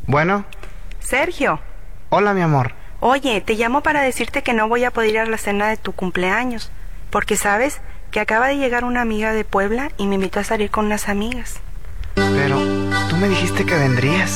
Bueno, Sergio, hola mi amor. oye, te llamo para decirte que no voy a poder ir a la cena de tu cumpleaños, porque sabes que acaba de llegar una amiga de Puebla y me invitó a salir con unas amigas. Pero tú me dijiste que vendrías.